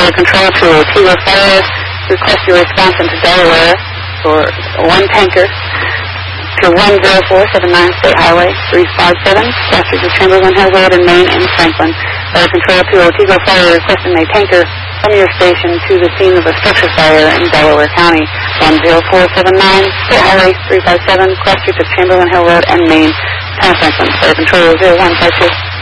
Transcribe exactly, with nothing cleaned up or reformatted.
Fire Control to Otegos Fire. Request your response into Delaware for one tanker to one zero four seven nine State Highway three five seven, cluster to Chamberlain Hill Road in Maine and Franklin. Fire Control to Otegos Fire requesting a tanker from your station to the scene of a structure fire in Delaware County, one zero four seven nine State Highway three five seven, cluster to Chamberlain Hill Road and Maine, Town of Franklin. Fire Control zero one five two.